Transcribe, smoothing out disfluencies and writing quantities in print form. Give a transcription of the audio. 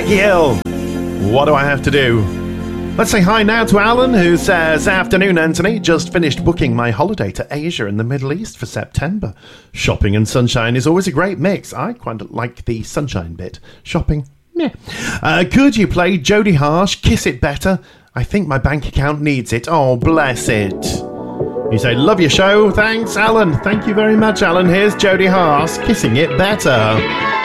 Becky Hill. What do I have to do? Let's say hi now to Alan, who says, afternoon, Anthony. Just finished booking my holiday to Asia and the Middle East for September. Shopping and sunshine is always a great mix. I quite like the sunshine bit. Shopping, yeah. Could you play Jodie Harsh, Kiss It Better? I think my bank account needs it. Oh, bless it. You say, love your show. Thanks, Alan. Thank you very much, Alan. Here's Jodie Harsh, Kissing It Better.